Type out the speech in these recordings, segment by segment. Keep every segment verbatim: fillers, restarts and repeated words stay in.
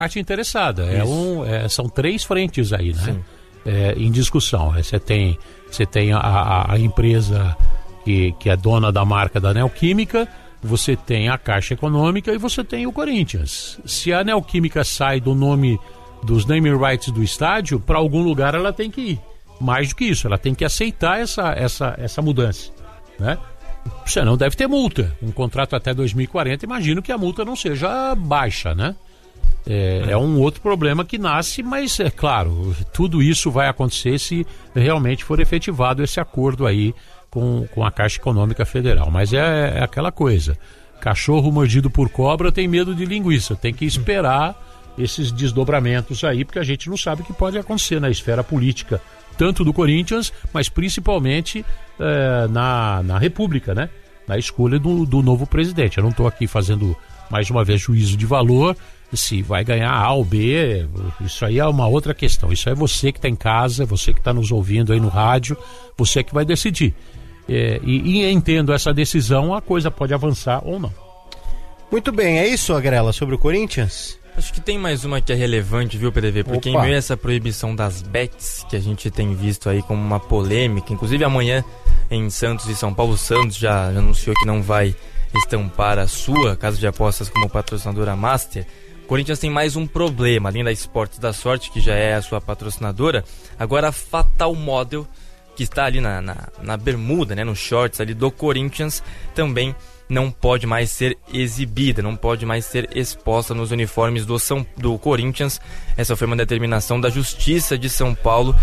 parte interessada. É um, é, são três frentes aí, né? É, em discussão. Você tem, você tem a, a, a empresa que, que é dona da marca da Neoquímica, você tem a Caixa Econômica e você tem o Corinthians. Se a Neoquímica sai do nome dos naming rights do estádio, para algum lugar ela tem que ir. Mais do que isso, ela tem que aceitar essa, essa, essa mudança, né? Senão deve ter multa. Um contrato até dois mil e quarenta, imagino que a multa não seja baixa, né? É, é um outro problema que nasce, mas é claro, tudo isso vai acontecer se realmente for efetivado esse acordo aí com, com a Caixa Econômica Federal. Mas é, é aquela coisa, cachorro mordido por cobra tem medo de linguiça, tem que esperar esses desdobramentos aí, porque a gente não sabe o que pode acontecer na esfera política, tanto do Corinthians, mas principalmente é, na, na República, né? Na escolha do, do novo presidente. Eu não estou aqui fazendo, mais uma vez, juízo de valor, se vai ganhar A ou B, isso aí é uma outra questão. Isso é você que está em casa, você que está nos ouvindo aí no rádio, você que vai decidir. É, e, e entendo essa decisão, a coisa pode avançar ou não. Muito bem, é isso, Agrela, sobre o Corinthians? Acho que tem mais uma que é relevante, viu, P D V? Porque Opa. em meio a essa proibição das bets, que a gente tem visto aí como uma polêmica, inclusive amanhã em Santos e São Paulo, Santos já anunciou que não vai estampar a sua casa de apostas como patrocinadora master. O Corinthians tem mais um problema, além da Esportes da Sorte, que já é a sua patrocinadora, agora a Fatal Model, que está ali na, na, na bermuda, né, nos shorts ali do Corinthians, também não pode mais ser exibida, não pode mais ser exposta nos uniformes do, São, do Corinthians. Essa foi uma determinação da Justiça de São Paulo,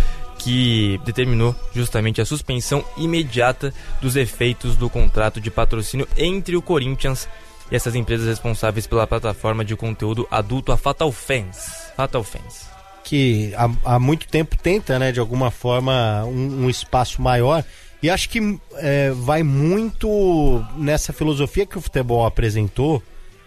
que determinou justamente a suspensão imediata dos efeitos do contrato de patrocínio entre o Corinthians e essas empresas responsáveis pela plataforma de conteúdo adulto, a Fatal Fans. Fatal Fans. Que há, há muito tempo tenta, né, de alguma forma, um, um espaço maior. E acho que é, vai muito nessa filosofia que o futebol apresentou,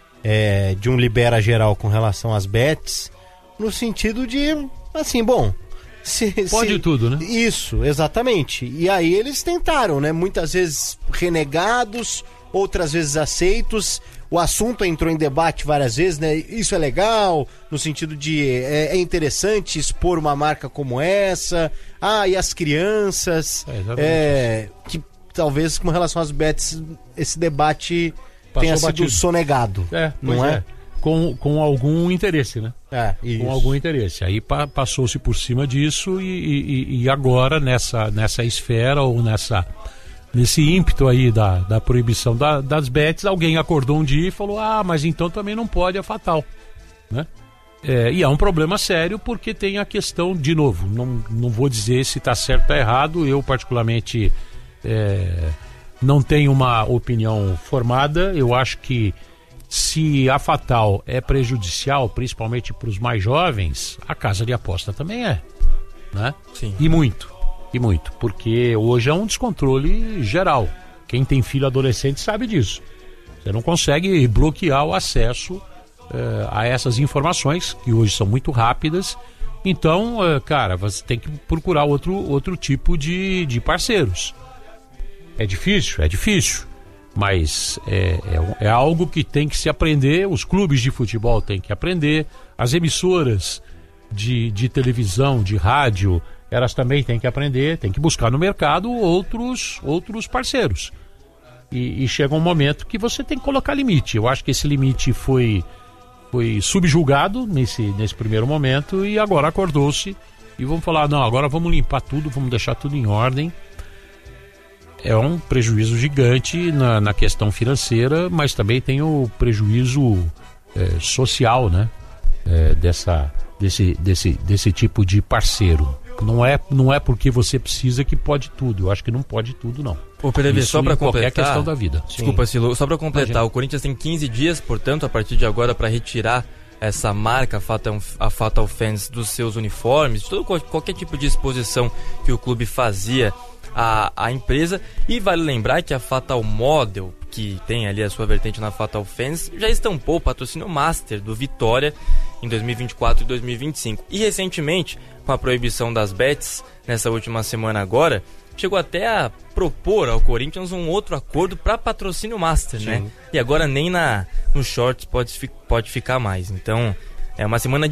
é, de um libera geral com relação às bets, no sentido de, assim, bom... Se, Pode se, tudo, né? Isso, exatamente. E aí eles tentaram, né? Muitas vezes renegados, outras vezes aceitos. O assunto entrou em debate várias vezes, né? Isso é legal, no sentido de é, é interessante expor uma marca como essa. Ah, e as crianças. É, é, que talvez com relação às bets esse debate Passou tenha sido batido. sonegado. É, não é? é? Com, com algum interesse, né? É, isso. Com algum interesse. Aí pa, passou-se por cima disso e, e, e agora nessa, nessa esfera ou nessa, nesse ímpeto aí da, da proibição da, das bets, alguém acordou um dia e falou, ah, mas então também não pode, é fatal, né? É, e é um problema sério porque tem a questão, de novo, não, não vou dizer se está certo ou errado, eu particularmente é, não tenho uma opinião formada, eu acho que se a Fatal é prejudicial, principalmente para os mais jovens, a casa de aposta também é, né? Sim. E muito, e muito, porque hoje é um descontrole geral. Quem tem filho adolescente sabe disso. Você não consegue bloquear o acesso uh, a essas informações, que hoje são muito rápidas. Então, uh, cara, você tem que procurar outro, outro tipo de, de parceiros. É difícil? É difícil. Mas é, é, é algo que tem que se aprender, os clubes de futebol têm que aprender, as emissoras de, de televisão, de rádio, elas também têm que aprender, têm que buscar no mercado outros, outros parceiros. E, e chega um momento que você tem que colocar limite. Eu acho que esse limite foi, foi subjugado nesse, nesse primeiro momento e agora acordou-se e vamos falar, não, agora vamos limpar tudo, vamos deixar tudo em ordem. É um prejuízo gigante na, na questão financeira, mas também tem o prejuízo é, social, né? É, dessa, desse, desse, desse tipo de parceiro. Não é, não é porque você precisa que pode tudo. Eu acho que não pode tudo, não. Ô, P D V, só para completar, qualquer questão da vida. Desculpa, Silo, só para completar, o Corinthians tem quinze dias, portanto, a partir de agora, para retirar essa marca, a Fatal, a Fatal Fans, dos seus uniformes, de todo, qualquer tipo de exposição que o clube fazia A, a empresa. E vale lembrar que a Fatal Model, que tem ali a sua vertente na Fatal Fans, já estampou o patrocínio Master do Vitória em dois mil e vinte e quatro e dois mil e vinte e cinco. E recentemente, com a proibição das bets, nessa última semana agora, chegou até a propor ao Corinthians um outro acordo para patrocínio Master, Sim. né? E agora nem na, no shorts pode, pode ficar mais. Então, É uma semana